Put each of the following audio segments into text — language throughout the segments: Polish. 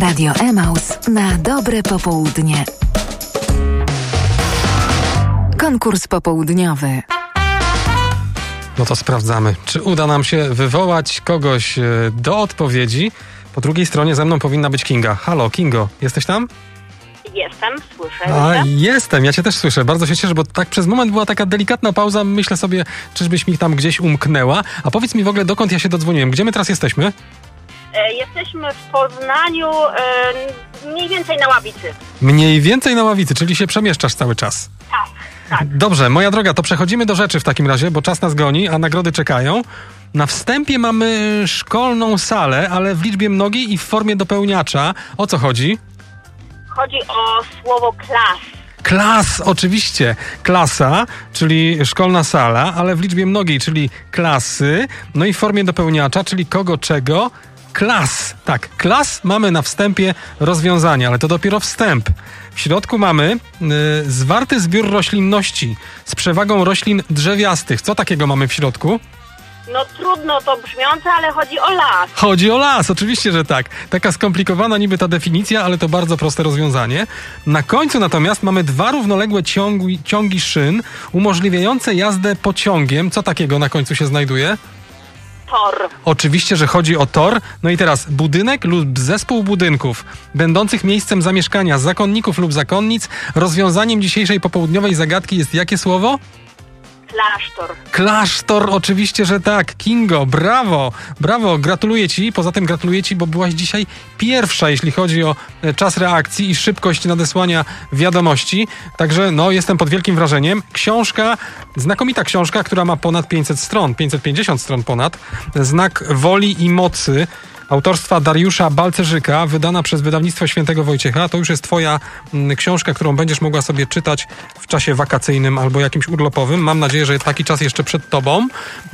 Radio Emaus na dobre popołudnie. Konkurs popołudniowy. No to sprawdzamy, czy uda nam się wywołać kogoś do odpowiedzi. Po drugiej stronie ze mną powinna być Kinga. Halo, Kingo, jesteś tam? Jestem, słyszę. Jestem, ja cię też słyszę. Bardzo się cieszę, bo tak przez moment była taka delikatna pauza. Myślę sobie, czyżbyś mi tam gdzieś umknęła. A powiedz mi w ogóle, dokąd ja się dodzwoniłem? Gdzie my teraz jesteśmy? Jesteśmy w Poznaniu, mniej więcej na Ławicy. Mniej więcej na Ławicy, czyli się przemieszczasz cały czas. Tak. Dobrze, moja droga, to przechodzimy do rzeczy w takim razie, bo czas nas goni, a nagrody czekają. Na wstępie mamy szkolną salę, ale w liczbie mnogiej i w formie dopełniacza. O co chodzi? Chodzi o słowo klas. Klas, oczywiście. Klasa, czyli szkolna sala, ale w liczbie mnogiej, czyli klasy. No i w formie dopełniacza, czyli kogo, czego? Klas. Tak, klas mamy na wstępie rozwiązanie, ale to dopiero wstęp. W środku mamy zwarty zbiór roślinności z przewagą roślin drzewiastych. Co takiego mamy w środku? No trudno to brzmiące, ale chodzi o las. Chodzi o las, oczywiście, że tak. Taka skomplikowana niby ta definicja, ale to bardzo proste rozwiązanie. Na końcu natomiast mamy dwa równoległe ciągi szyn umożliwiające jazdę pociągiem. Co takiego na końcu się znajduje? Tor. Oczywiście, że chodzi o tor. No i teraz budynek lub zespół budynków będących miejscem zamieszkania zakonników lub zakonnic. Rozwiązaniem dzisiejszej popołudniowej zagadki jest jakie słowo? Klasztor. Klasztor, oczywiście, że tak. Kingo, brawo, brawo, gratuluję ci. Poza tym gratuluję ci, bo byłaś dzisiaj pierwsza, jeśli chodzi o czas reakcji i szybkość nadesłania wiadomości. Także no, jestem pod wielkim wrażeniem. Książka, znakomita książka, która ma ponad 500 stron, 550 stron ponad. Znak woli i mocy. Autorstwa Dariusza Balcerzyka, wydana przez wydawnictwo Świętego Wojciecha. To już jest twoja książka, którą będziesz mogła sobie czytać w czasie wakacyjnym albo jakimś urlopowym. Mam nadzieję, że taki czas jeszcze przed tobą.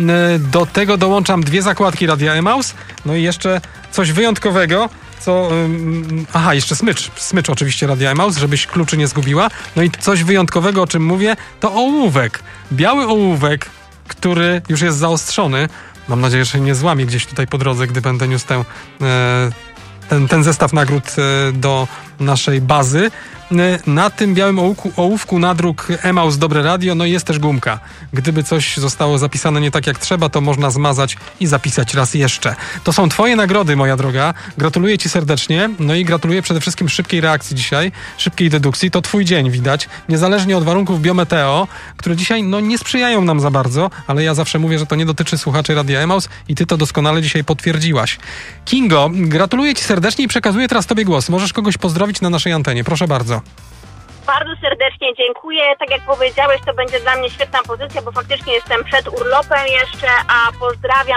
Do tego dołączam 2 zakładki Radia Emaus. No i jeszcze coś wyjątkowego, co... jeszcze smycz oczywiście Radia Emaus, żebyś kluczy nie zgubiła. No i coś wyjątkowego, o czym mówię, to ołówek. Biały ołówek, który już jest zaostrzony. Mam nadzieję, że nie złamie gdzieś tutaj po drodze, gdy będę niósł ten zestaw nagród do naszej bazy. Na tym białym ołówku nadruk Emaus Dobre Radio, no i jest też gumka. Gdyby coś zostało zapisane nie tak jak trzeba, to można zmazać i zapisać raz jeszcze. To są twoje nagrody, moja droga. Gratuluję ci serdecznie, no i gratuluję przede wszystkim szybkiej reakcji dzisiaj, szybkiej dedukcji. To twój dzień, widać. Niezależnie od warunków biometeo, które dzisiaj no nie sprzyjają nam za bardzo, ale ja zawsze mówię, że to nie dotyczy słuchaczy Radia Emaus i ty to doskonale dzisiaj potwierdziłaś. Kingo, gratuluję ci serdecznie i przekazuję teraz tobie głos. Możesz kogoś pozdrowić na naszej antenie. Proszę bardzo. Bardzo serdecznie dziękuję. Tak jak powiedziałeś, to będzie dla mnie świetna pozycja, bo faktycznie jestem przed urlopem jeszcze, a pozdrawiam